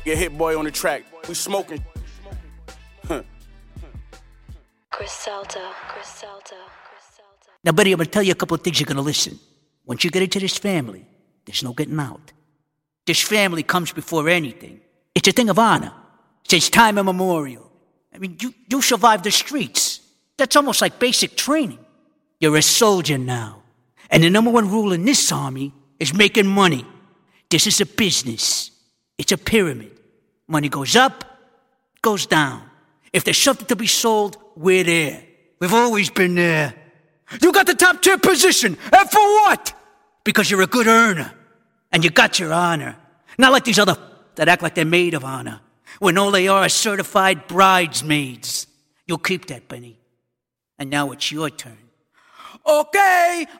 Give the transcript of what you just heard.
Get hit boy on the track. We smoking. Griselda. Now, buddy, I'm going to tell you a couple of things you're going to listen. Once you get into this family, there's no getting out. This family comes before anything. It's a thing of honor. Since time immemorial. I mean, you survived the streets. That's almost like basic training. You're a soldier now. And the number one rule in this army is making money. This is a business. It's a pyramid. Money goes up, goes down. If there's something to be sold, we're there. We've always been there. You got the top tier position. And for what? Because you're a good earner. And you got your honor. Not like these other that act like they're made of honor. When all they are certified bridesmaids. You'll keep that, Benny. And now it's your turn. Okay,